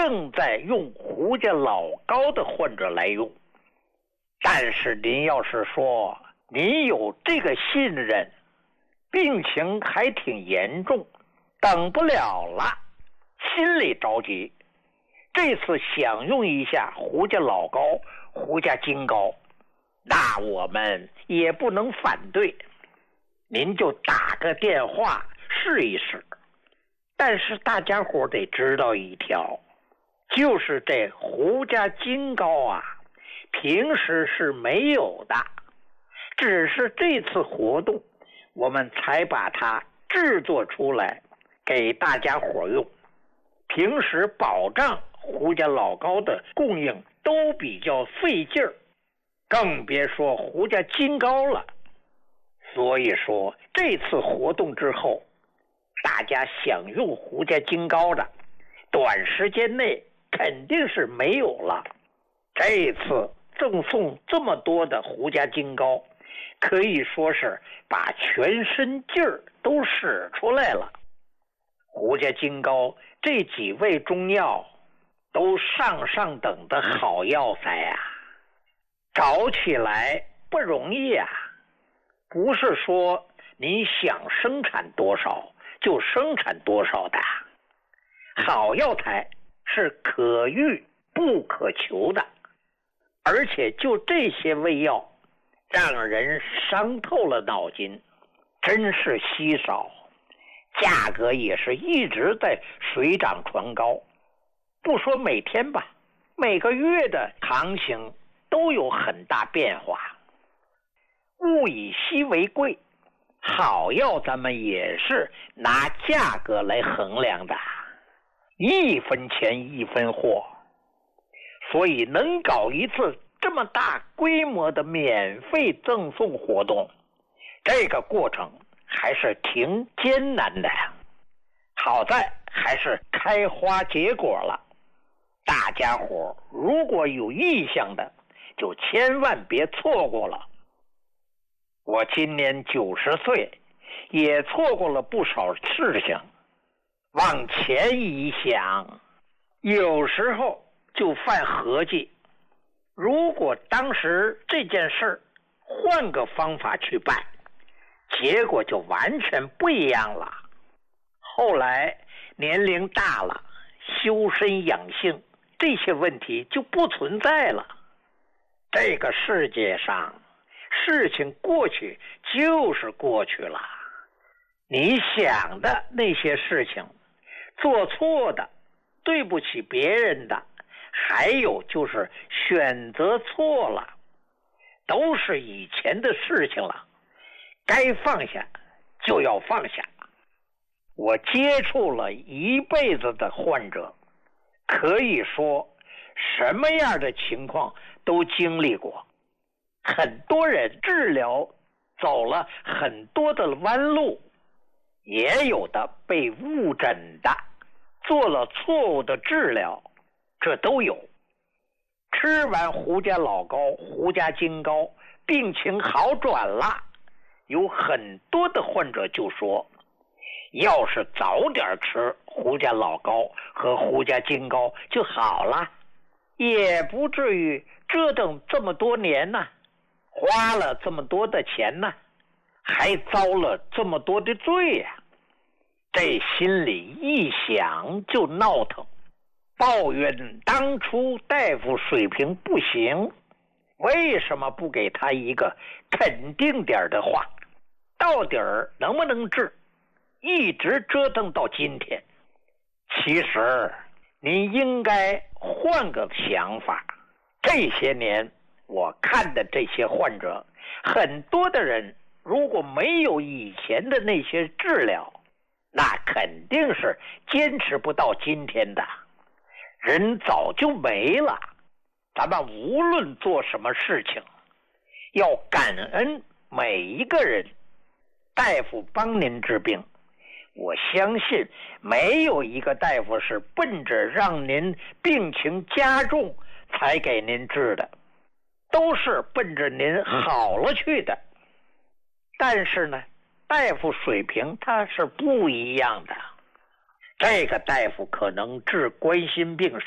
正在用胡家老高的患者来用。但是您要是说您有这个信任，病情还挺严重，等不了了，心里着急，这次想用一下胡家老高、胡家金膏，那我们也不能反对，您就打个电话试一试。但是大家伙得知道一条，就是这胡家金膏啊，平时是没有的，只是这次活动我们才把它制作出来给大家伙用。平时保障胡家老高的供应都比较费劲儿，更别说胡家金膏了。所以说这次活动之后，大家想用胡家金膏的，短时间内肯定是没有了。这次赠送这么多的胡家金膏，可以说是把全身劲儿都使出来了。胡家金膏这几味中药都上等的好药材啊，找起来不容易啊，不是说你想生产多少就生产多少的。好药材是可遇不可求的，而且就这些味药让人伤透了脑筋，真是稀少，价格也是一直在水涨船高。不说每天吧，每个月的行情都有很大变化。物以稀为贵，好药咱们也是拿价格来衡量的，一分钱一分货。所以能搞一次这么大规模的免费赠送活动，这个过程还是挺艰难的。好在还是开花结果了，大家伙如果有意向的，就千万别错过了。我今年90岁，也错过了不少事情。往前一想，有时候就犯合计，如果当时这件事换个方法去办，结果就完全不一样了。后来年龄大了，修身养性这些问题就不存在了。这个世界上事情过去就是过去了，你想的那些事情，做错的，对不起别人的，还有就是选择错了，都是以前的事情了，该放下就要放下。我接触了一辈子的患者，可以说什么样的情况都经历过。很多人治疗走了很多的弯路，也有的被误诊的，做了错误的治疗，这都有。吃完胡家老膏、胡家金膏，病情好转了，有很多的患者就说，要是早点吃胡家老膏和胡家金膏就好了，也不至于折腾这么多年呢，花了这么多的钱呢，还遭了这么多的罪呀。这心里一想就闹腾，抱怨当初大夫水平不行，为什么不给他一个肯定点的话，到底儿能不能治，一直折腾到今天。其实您应该换个想法，这些年我看的这些患者，很多的人如果没有以前的那些治疗，那肯定是坚持不到今天的，人早就没了。咱们无论做什么事情，要感恩每一个人。大夫帮您治病，我相信没有一个大夫是奔着让您病情加重才给您治的，都是奔着您好了去的。但是呢，大夫水平他是不一样的。这个大夫可能治冠心病